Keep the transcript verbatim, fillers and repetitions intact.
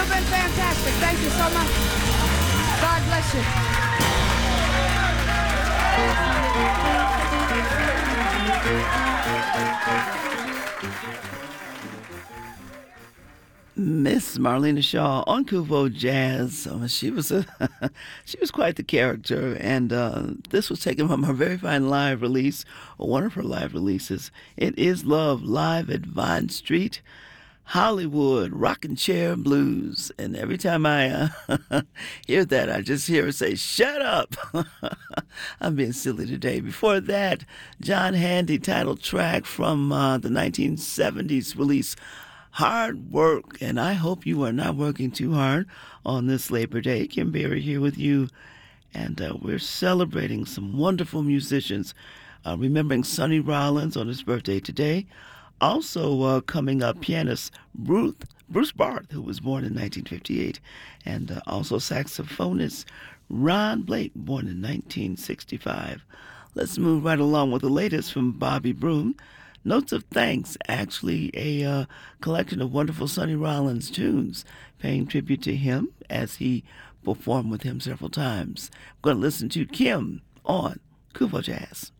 have been fantastic. Thank you so much. God bless you. Miss Marlena Shaw on Kuvo Jazz. Um, she was a she was quite the character, and uh, this was taken from her very fine live release, or one of her live releases. It is Love live at Vine Street, Hollywood, Rockin' Chair Blues. And every time I uh, hear that, I just hear her say, "Shut up." I'm being silly today. Before that, John Handy title track from uh, the nineteen seventies release, Hard Work. And I hope you are not working too hard on this Labor Day. Kim Berry here with you. And uh, we're celebrating some wonderful musicians, uh, remembering Sonny Rollins on his birthday today. Also uh, coming up, pianist Ruth, Bruce Barth, who was born in nineteen fifty-eight, and uh, also saxophonist Ron Blake, born in nineteen sixty-five. Let's move right along with the latest from Bobby Broom. Notes of Thanks, actually a uh, collection of wonderful Sonny Rollins tunes, paying tribute to him as he performed with him several times. I'm going to listen to Kim on Kuvo Jazz.